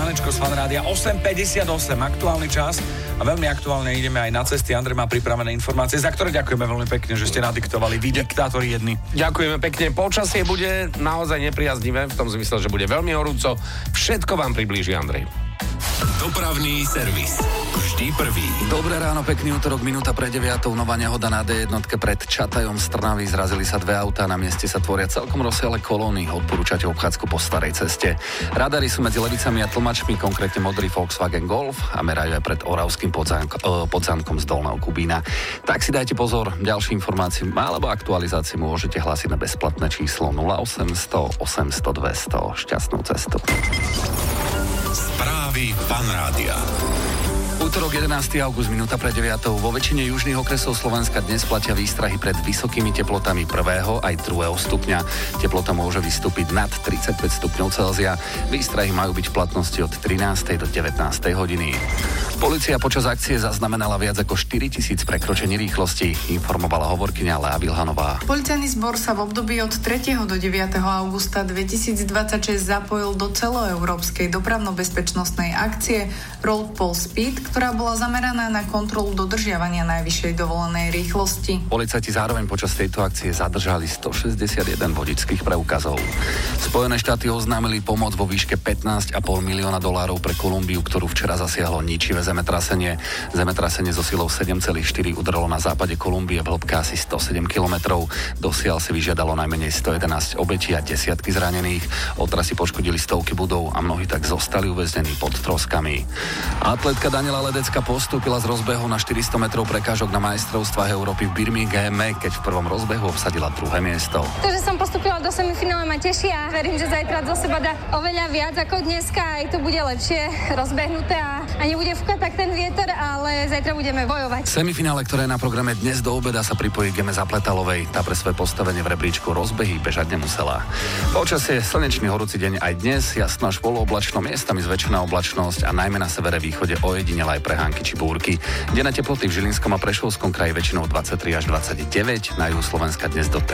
ránečko z Fanrádia 8.58, aktuálny čas a veľmi aktuálne ideme aj na cesty. Andrej má pripravené informácie, za ktoré ďakujeme veľmi pekne, že ste nadiktovali. Vy diktátori jedni. Ďakujeme pekne. Počasie bude naozaj nepriaznivé, v tom zmysle, že bude veľmi horúco. Všetko vám priblíži Andrej. Dopravný servis. Vždy prvý. Dobré ráno, pekný útorok, minúta pre 9. Nová nehoda na D1 pred Čatajom z Trnavy. Zrazili sa dve autá, na mieste sa tvoria celkom rozsiahle kolóny. Odporúčate obchádzku po starej ceste. Radary sú medzi Levicami a Tlmačmi, konkrétne modrý Volkswagen Golf a merajú aj pred Oravským Podzánkom z Dolného Kubína. Tak si dajte pozor, ďalšie informácie alebo aktualizácie môžete hlásiť na bezplatné číslo 0800 800 200. Šťastnú cestu. Správy Fanrádia. Útorok 11. august, minúta pre 9. Vo väčšine južných okresov Slovenska dnes platia výstrahy pred vysokými teplotami 1. aj 2. stupňa. Teplota môže vystúpiť nad 35 stupňov Celzia. Výstrahy majú byť v platnosti od 13. do 19. hodiny. Polícia počas akcie zaznamenala viac ako 4 000 prekročení rýchlosti, informovala hovorkyňa Lea Vilhanová. Policajný zbor sa v období od 3. do 9. augusta 2026 zapojil do celoeurópskej dopravno-bezpečnostnej akcie Roll Pol Speed, ktorá bola zameraná na kontrolu dodržiavania najvyššej dovolenej rýchlosti. Policajti zároveň počas tejto akcie zadržali 161 vodičských preukazov. Spojené štáty oznámili pomoc vo výške $15,5 milióna pre Kolumbiu, ktorú včera zasiahlo ničivé zemetrasenie. Zemetrasenie so silou 7,4 udrelo na západe Kolumbie v hĺbke asi 107 kilometrov. Dosiaľ si vyžiadalo najmenej 111 obetí a desiatky zranených. Otrasy poškodili stovky budov a mnohí tak zostali uväznení pod troskami. Atletka Daniela Ledecká postúpila z rozbehu na 400 metrov prekážok na majstrovstvách Európy v Birminghame, keď v prvom rozbehu obsadila 2. miesto. To, že som postúpila do semifinále, ma teší a verím, že zajtra zo seba dá oveľa viac ako dneska. Aj to bude lepšie rozbehnuté a nebude fúkať tak ten vietor, ale zajtra budeme bojovať. V semifinále, ktoré je na programe dnes do obeda, sa pripojí Geme Zapletalovej. Tá pre svoje postavenie v rebríčku rozbehy bežať nemusela. Počasie slnečný horúci deň aj dnes, jasno až polooblačno, miestami zväčšená oblačnosť a najmä na severe východe ojedinele aj prehánky či búrky. Denné teploty v Žilinskom a Prešovskom kraji väčšinou 23 až 29, na juhu Slovenska dnes do